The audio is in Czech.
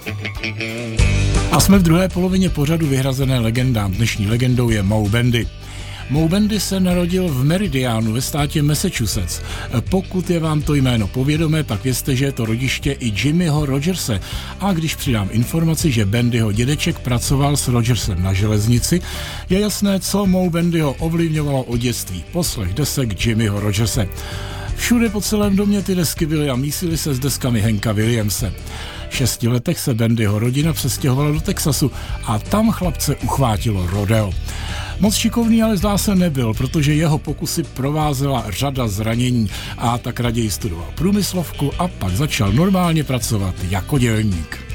A jsme v druhé polovině pořadu vyhrazené legendám. Dnešní legendou je Moe Bandy. Moe Bandy se narodil v Meridianu ve státě Massachusetts. Pokud je vám to jméno povědomé, pak vězte, že je to rodiště i Jimmyho Rogerse. A když přidám informaci, že Bandyho dědeček pracoval s Rogersem na železnici, je jasné, co Moe Bandyho ovlivňovalo od dětství. Poslech desek Jimmyho Rogerse. Všude po celém domě ty desky byly a mísily se s deskami Hanka Williamse. V 6 letech se Bandyho rodina přestěhovala do Texasu a tam chlapce uchvátilo rodeo. Moc šikovný ale zdá se nebyl, protože jeho pokusy provázela řada zranění a tak raději studoval průmyslovku a pak začal normálně pracovat jako dělník.